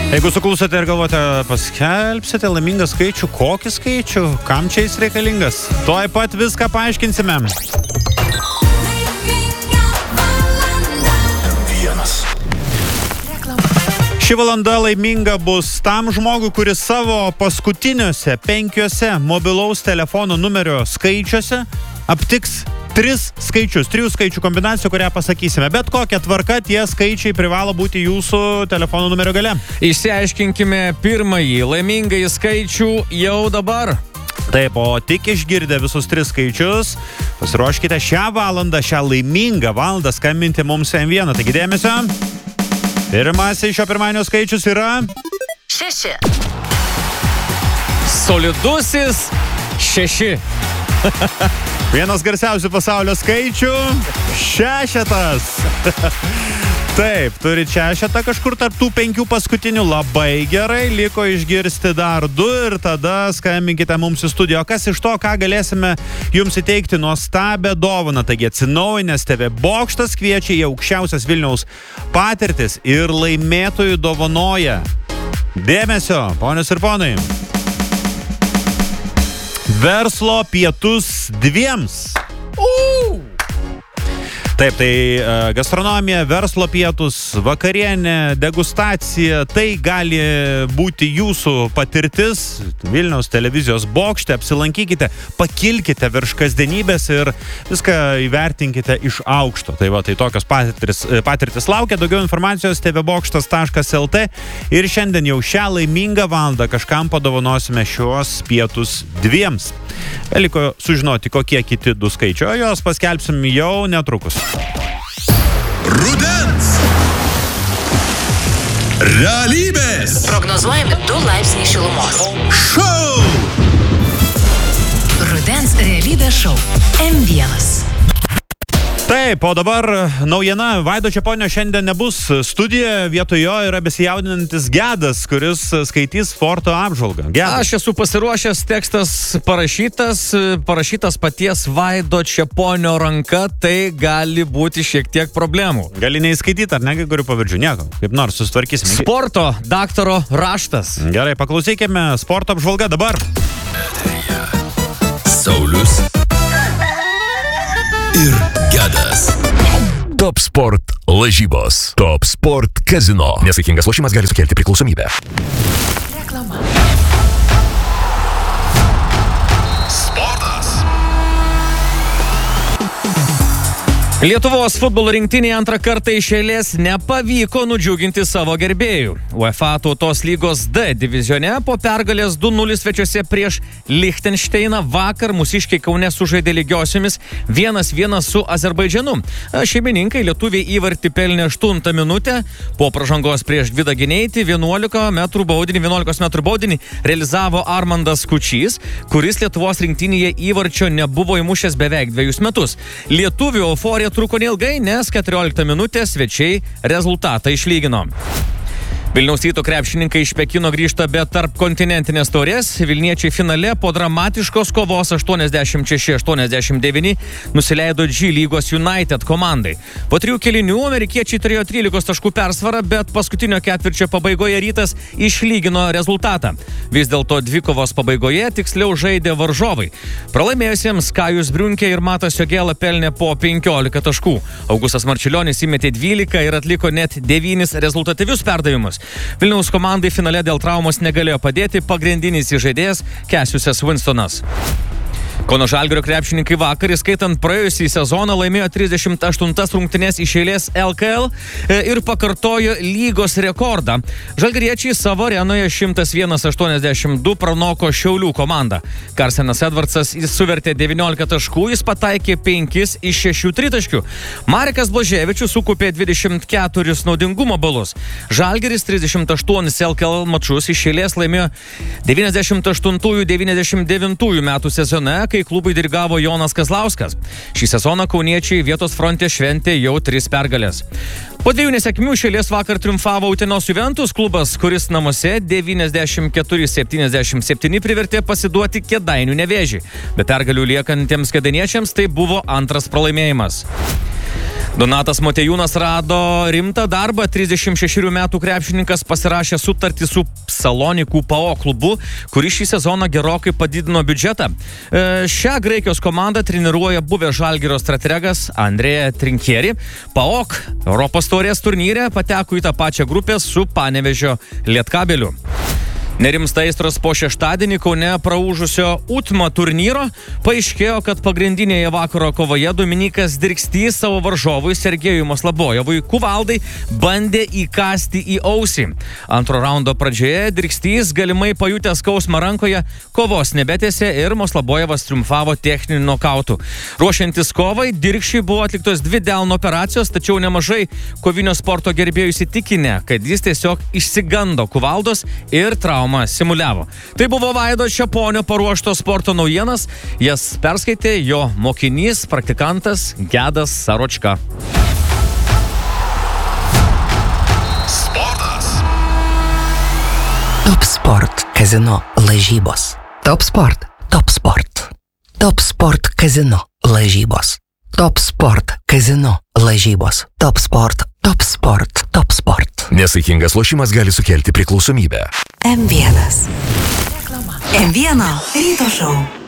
Jeigu suklusote ir galvote, paskelbsite laimingą skaičių, kokį skaičių, kam čia jis reikalingas, tuoj pat viską paaiškinsime. Ši valanda laiminga bus tam žmogui, kuris savo paskutiniuose 5 mobilaus telefono numerio skaičiuose aptiks 3 skaičių kombinacijų, kurią pasakysime. Bet kokia tvarka, tie skaičiai privalo būti jūsų telefono numerio gale. Išsiaiškinkime pirmąjį laimingąjį skaičių jau dabar. Taip, o tik išgirdę visus 3 skaičius, pasiruoškite šią laimingą valandą skambinti mums M1. Taigi dėmesio. Pirmasis šio pirmadienio skaičius yra 6. Solidusis 6. Vienas garsiausių pasaulio skaičių - 6. Taip, turi 6 kažkur tarp tų 5 paskutinių. Labai gerai, liko išgirsti dar 2 ir tada skambinkite mums į studiją. Kas iš to, ką galėsime jums įteikti nuostabią dovaną. Taigi atsinaujinęs TV bokštas kviečia į aukščiausias Vilniaus patirtis ir laimėtojų dovanoja. Dėmesio, ponios ir ponai. Verslo pietus 2. Taip, tai gastronomija, verslo pietus, vakarienė, degustacija, tai gali būti jūsų patirtis Vilniaus televizijos bokšte. Apsilankykite, pakilkite virš kasdienybės ir viską įvertinkite iš aukšto. Tai va, tai tokios patirtis laukia. Daugiau informacijos tvbokštas.lt ir šiandien jau šią laimingą valandą kažkam padovanosime šios pietus 2. Liko sužinoti, kokie kiti 2 skaičiai, o jos paskelbsim jau netrukus. Rudens realybės Prognozuojami 2 laipsniai šilumos. šou. Rudens realybės šou M1. Taip, o dabar naujiena. Vaido Čeponio šiandien nebus studijoje, vietoj jo yra besijaudinantis Gedas, kuris skaitys sporto apžvalgą. Gedas. Aš esu pasiruošęs, tekstas parašytas paties Vaido Čeponio ranka, tai gali būti šiek tiek problemų. Gali neįskaityti, ar ne, kai kurių pavardžių, nieko, kaip nors susitvarkysime. Sporto daktaro raštas. Gerai, paklausykime sporto apžvalgą dabar. Saulius ir Gedas. Top Sport lažybos. Top Sport kazino. Nesaikingas lošimas gali sukelti priklausomybę. Reklama. Sportas. Lietuvos futbolo rinktinėje antrą kartą iš eilės nepavyko nudžiuginti savo gerbėjų. UEFA Tautos lygos D divizione po pergalės 2-0 svečiuose prieš Lichtensteiną vakar mūsiškiai Kaune sužaidė lygiosiomis 1-1 su Azerbaidžanu. Šeimininkai lietuviai įvartį pelnė 8 minutę, po pražangos prieš Gvidą Gineitį 11 metrų baudinį realizavo Armandas Kučys, kuris Lietuvos rinktinėje įvarčio nebuvo įmušęs beveik 2 metus. Lietuvių euforija truko neilgai, nes 14 minutę svečiai rezultatą išlygino. Vilniaus Ryto krepšininkai iš Pekino grįžta be tarp kontinentinės taurės. Vilniečiai finale po dramatiškos kovos 86-89 nusileido G lygos United komandai. Po 3 kėlinių amerikiečiai turėjo 13 taškų persvarą, bet paskutinio ketvirčio pabaigoje Rytas išlygino rezultatą. Vis dėlto dvikovos pabaigoje tiksliau žaidė varžovai. Pralaimėjusiems Kajus Briunkė ir Matas Jogėla pelnė po 15 taškų. Augustas Marčiulionis įmetė 12 ir atliko net 9 rezultatyvius perdavimus. Vilniaus komandai finale dėl traumos negalėjo padėti pagrindinis įžaidėjas Kesiusas Winstonas. Kauno Žalgirio krepšininkai vakar, įskaitant praėjusį sezoną, laimėjo 38 rungtynes iš eilės LKL ir pakartojo lygos rekordą. Žalgiriečiai savo arenoje 101-82 pranoko Šiaulių komandą. Karsenas Edvardsas suvertė 19 taškų, jis pataikė 5 iš 6 tritaškių. Marekas Blaževičius sukupė 24 naudingumo balus. Žalgiris 38 LKL mačus iš eilės laimėjo 98-99 metų sezone, kai klubui dirigavo Jonas Kazlauskas. Šį sezoną kauniečiai vietos fronte šventė jau 3 pergalės. Po 2 nesėkmių iš eilės vakar triumfavo Utenos Juventus klubas, kuris namuose 94-77 privertė pasiduoti Kėdainių Nevėžį. Be pergalių liekantiems kėdainiečiams tai buvo antras pralaimėjimas. Donatas Motiejūnas rado rimtą darbą. 36 metų krepšininkas pasirašė sutartį su Salonikų PAO klubu, kuris šį sezoną gerokai padidino biudžetą. Šią Graikijos komandą treniruoja buvęs Žalgirio strategas Andrėja Trinkieri. PAOK Europos taurės turnyre pateko į tą pačią grupę su Panevėžio Lietkabeliu. Nerimsta aistros po šeštadienį Kaune praūžusio UTMA turnyro paaiškėjo, kad pagrindinėje vakaro kovoje Dominikas Dirkstys savo varžovui Sergejui Maslabojevui kuvaldai bandė įkasti į ausį. Antro raundo pradžioje Dirkstys galimai pajutęs skausmą rankoje kovos nebetėsė ir Maslabojevas triumfavo techniniu nokautu. Ruošiantis kovai, Dirkšiui buvo atliktos 2 delno operacijos, tačiau nemažai kovinio sporto gerbėjų įsitikinę, kad jis tiesiog išsigando kuvaldos ir traumą simuliavo. Tai buvo Vaido Čeponio paruoštos sporto naujienas. Jas perskaitė jo mokinys, praktikantas Gedas Saročka. Sportas. Top Sport Kazino lažybos. Top Sport. Top Sport. Top Sport Kazino lažybos. Top Sport Kazino lažybos. Top Sport. Top Sport. Top Sport. Nesaikingas lošimas gali sukelti priklausomybę. M1. M1 ryto šou.